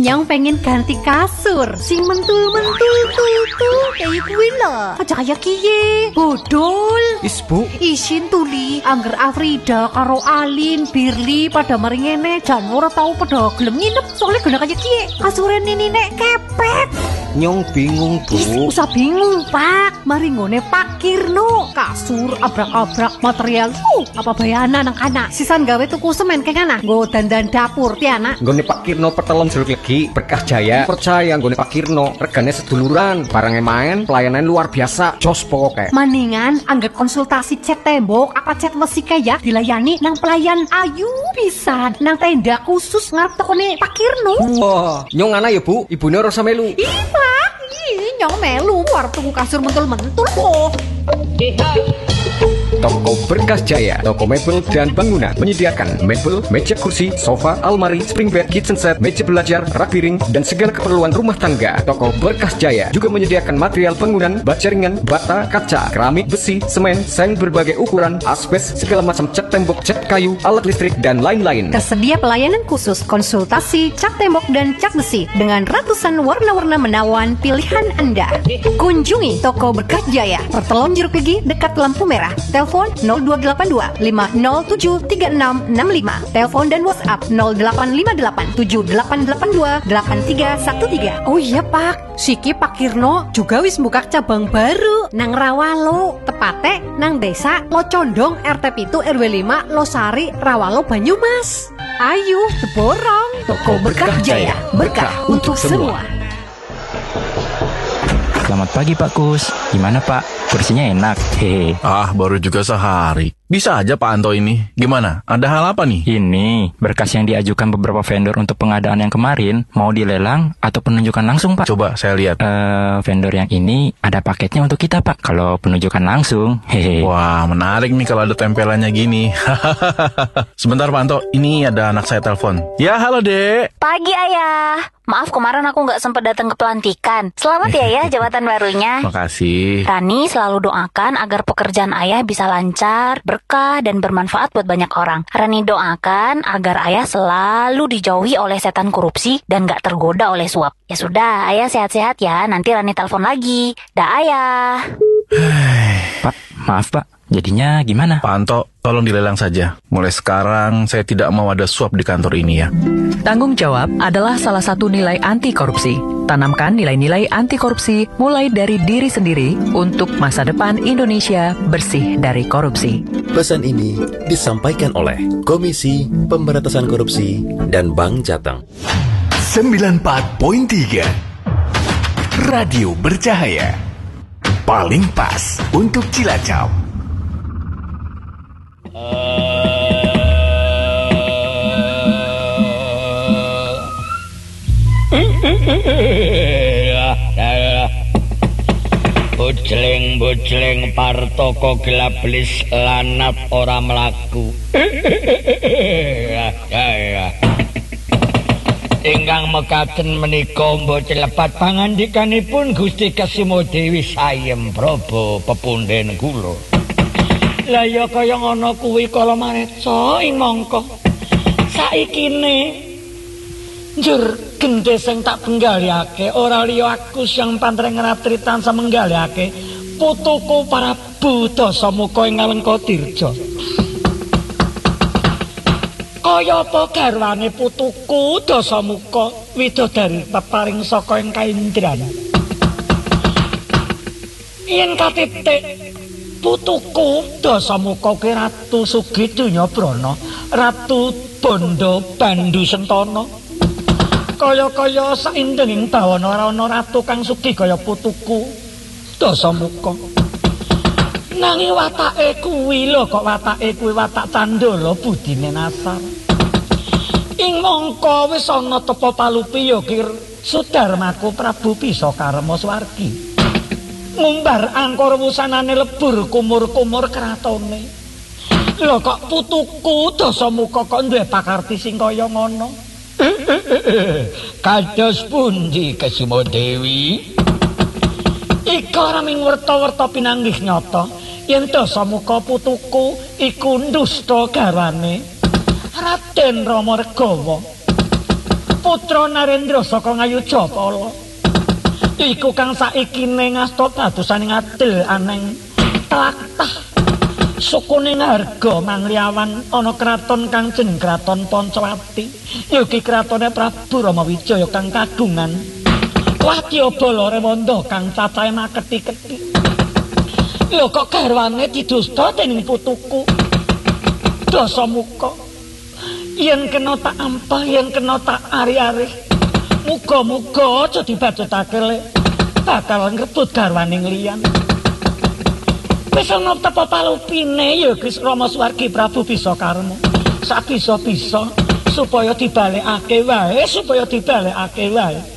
Nyong pengen ganti kasur sing mentul-mentul tuh kayak kuwi lho. Aja kaya kiye. Bodol. Bu. Isin tuli angger Afrida karo Alin, Birli pada mari ngene jan ora tau padha gelem nginep soalnya guna kaya kiye. Kasure nini nek kepet. Nyong bingung, Bu. Usah bingung, Pak. Mari ngone Pak Kirno. Kasur abrak-abrak material. Apa bayana nang kana. Sisan gawe tuku semen keng ana. Nggo dandan dapur ti anak. Nggone Pak Kirno Petelon Jeruk Legi, Berkah Jaya. Percaya nggone Pak Kirno, regane seduluran, barangnya main, pelayanan luar biasa. Jos pokoke. Maningan anggap konsultasi cat tembok apa cat besi kaya dilayani nang pelayan ayu pisan nang tenda khusus ngarep tokone Pak Kirno. Wah, nyong ana ya, Bu. Ibune ora melu. Ih, Pak. Ih, nyong melu warung tuku kasur mentul-mentul kok. Toko Berkah Jaya, toko mebel dan bangunan menyediakan mebel, meja kursi, sofa, almari, spring bed, kitchen set, meja belajar, rak piring, dan segala keperluan rumah tangga. Toko Berkah Jaya juga menyediakan material bangunan, baja ringan, bata, kaca, keramik, besi, semen, seng berbagai ukuran, asbes, segala macam cat tembok, cat kayu, alat listrik, dan lain-lain. Tersedia pelayanan khusus konsultasi cat tembok dan cat besi dengan ratusan warna-warna menawan pilihan Anda. Kunjungi toko Berkah Jaya, Pertelon Jeruk Legi dekat lampu merah. Telepon 0282 507 3665. Telepon dan WhatsApp 0858 7882 8313. Oh iya Pak, siki Pak Kirno juga wis buka cabang baru nang Rawalo, tepate nang desa Locondong RT 7 RW 5 Losari Rawalo Banyumas. Ayo teborong toko Berkah Jaya, berkah untuk semua. Selamat pagi Pak Kus. Gimana Pak? Kursinya enak. Hehe. Ah, baru juga sehari. Bisa aja Pak Anto ini. Gimana? Ada hal apa nih? Ini berkas yang diajukan beberapa vendor untuk pengadaan yang kemarin. Mau dilelang atau penunjukan langsung Pak? Coba saya lihat. Vendor yang ini ada paketnya untuk kita Pak. Kalau penunjukan langsung. Hehe. Wah, menarik nih kalau ada tempelannya gini. Sebentar Pak Anto, ini ada anak saya telepon. Ya, halo Dek. Pagi Ayah. Maaf kemarin aku nggak sempat datang ke pelantikan. Selamat ya jabatan barunya. Makasih. Rani selalu doakan agar pekerjaan Ayah bisa lancar, berkah, dan bermanfaat buat banyak orang. Rani doakan agar Ayah selalu dijauhi oleh setan korupsi dan nggak tergoda oleh suap. Ya sudah, Ayah sehat-sehat ya. Nanti Rani telepon lagi. Dah Ayah. Pak, maaf Pak. Jadinya gimana? Pak Anto, tolong dilelang saja. Mulai sekarang saya tidak mau ada suap di kantor ini ya. Tanggung jawab adalah salah satu nilai anti korupsi. Tanamkan nilai-nilai anti korupsi mulai dari diri sendiri untuk masa depan Indonesia bersih dari korupsi. Pesan ini disampaikan oleh Komisi Pemberantasan Korupsi dan Bank Jateng. 94.3 Radio Bercahaya. Paling pas untuk Cilacap. Bojleng partoko gelablis lanat ora mlaku. Ingkang mekaten menika mbok celepat pangandikanipun Gusti Kesimo Dewi Sayem Praba pepunden kula. Lah ya kaya ngono kuwi kala mareca ing mangka. Saikine njur gendhe sing tak benggaliake ora liya aku sing pantreng ratri tansah menggaliake putuku Prabu Dasamuka ing Alengkadirja. Kaya apa garwane putuku Dasamuka widodari peparing saka ing kaindran. Yen katitik putuku Dasamuka ki Ratu Sugidunyabhrana, Ratu Bandha Bandhu Sentana. Kaya-kaya saindenging dawana ora ana ratu kang sugih kaya putuku Dasamuka. Nanging watake kuwi lho, kok watake kuwi watak candala budine nasar. Ing mangka wis ana tepa palupi ya Kir Sudarmaku Prabu Pisakarma Swargi. Ngumbar angkara wusanane lebur kumur-kumur kratone. Lho kok putuku Dasamuka kok duwe pakarti sing kaya ngono? Kados pundi Kesimo Dewi? Ika ora ming werta-werta pinanggih nyata yen Dasamuka putuku iku ndusta garwane Raden Rama Regawa. putra Narendra saka Ngayujapala. Iku kang saiki ning asta dadosaning adil aneng tlatah sukune Harga Mangliawan ana kraton kang jeneng Kraton Pancawati. Yuki kratone Prabu Ramawijaya kang kagungan Wadyabala Rewanda kang cacahe maketi-keti. Lho kok garwane didusta dening putuku Dasamuka. Yen kena tak ampah, yen kena tak ari-ari. Muga-muga aja dibadhetake lek bakal ngrebut garwaning liyan. Wis ana tepa palupine ya Gusti Rama Suwargi Prabu Bisakarma. Sabisa-bisa supaya dibalekake wae, supaya dibalekake wae.